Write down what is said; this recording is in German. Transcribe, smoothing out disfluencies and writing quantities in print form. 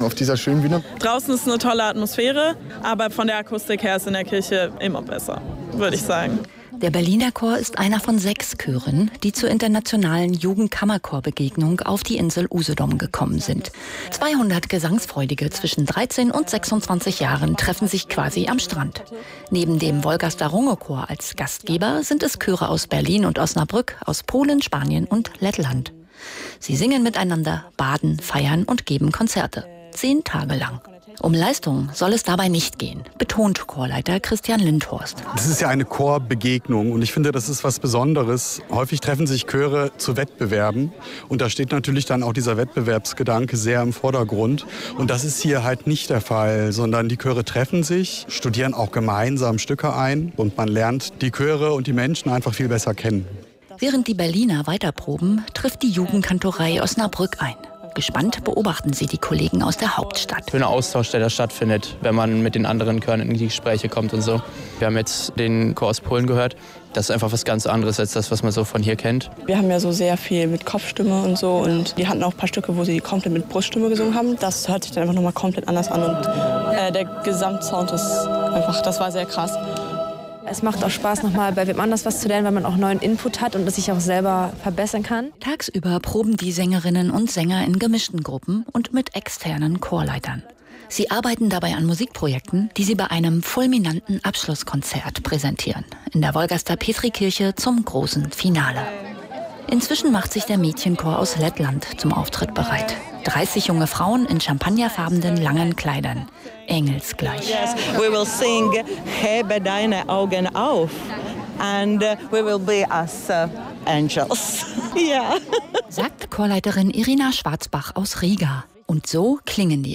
auf dieser schönen Bühne? Draußen ist eine tolle Atmosphäre, aber von der Akustik her ist in der Kirche immer besser, würde ich sagen. Der Berliner Chor ist einer von 6 Chören, die zur internationalen Jugendkammerchorbegegnung auf die Insel Usedom gekommen sind. 200 Gesangsfreudige zwischen 13 und 26 Jahren treffen sich quasi am Strand. Neben dem Wolgaster Runge-Chor als Gastgeber sind es Chöre aus Berlin und Osnabrück, aus Polen, Spanien und Lettland. Sie singen miteinander, baden, feiern und geben Konzerte. 10 Tage lang. Um Leistung soll es dabei nicht gehen, betont Chorleiter Christian Lindhorst. Das ist ja eine Chorbegegnung und ich finde, das ist was Besonderes. Häufig treffen sich Chöre zu Wettbewerben und da steht natürlich dann auch dieser Wettbewerbsgedanke sehr im Vordergrund. Und das ist hier halt nicht der Fall, sondern die Chöre treffen sich, studieren auch gemeinsam Stücke ein und man lernt die Chöre und die Menschen einfach viel besser kennen. Während die Berliner weiterproben, trifft die Jugendkantorei Osnabrück ein. Gespannt beobachten sie die Kollegen aus der Hauptstadt. Schöner Austausch, der da stattfindet, wenn man mit den anderen Chören in die Gespräche kommt und so. Wir haben jetzt den Chor aus Polen gehört. Das ist einfach was ganz anderes als das, was man so von hier kennt. Wir haben ja so sehr viel mit Kopfstimme und so und die hatten auch ein paar Stücke, wo sie komplett mit Bruststimme gesungen haben. Das hört sich dann einfach nochmal komplett anders an und der Gesamtsound ist einfach, das war sehr krass. Es macht auch Spaß, nochmal bei wem anders was zu lernen, weil man auch neuen Input hat und es sich auch selber verbessern kann. Tagsüber proben die Sängerinnen und Sänger in gemischten Gruppen und mit externen Chorleitern. Sie arbeiten dabei an Musikprojekten, die sie bei einem fulminanten Abschlusskonzert präsentieren. In der Wolgaster Petrikirche zum großen Finale. Inzwischen macht sich der Mädchenchor aus Lettland zum Auftritt bereit. 30 junge Frauen in champagnerfarbenen langen Kleidern. Engelsgleich. Yes, we will sing Hebe deine Augen auf and we will be as angels. Yeah. Sagt Chorleiterin Irina Schwarzbach aus Riga. Und so klingen die